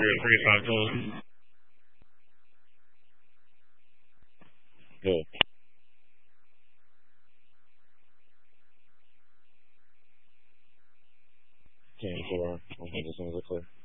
your 3-5 total. Good. Game 4. I'll get as soon as I clear.